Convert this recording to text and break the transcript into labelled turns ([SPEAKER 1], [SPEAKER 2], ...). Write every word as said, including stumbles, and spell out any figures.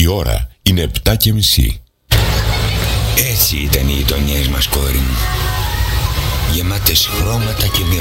[SPEAKER 1] ώρα είναι επτά και μισή.
[SPEAKER 2] Έτσι ήταν οι γειτονιές μας, κόρη μου. Γεμάτες χρώματα και μυρωδιές.